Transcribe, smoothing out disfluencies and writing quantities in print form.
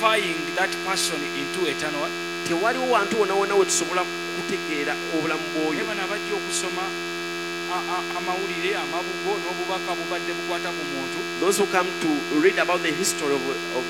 identifying that person into eternal. tewaliwo wantu wona we tusobola kutegeera obulamu bw'oyo. Eba nabajja okusoma amawulire amabugo n'obubaka bubadde bukwata ku muntu. Those who come to read about the history of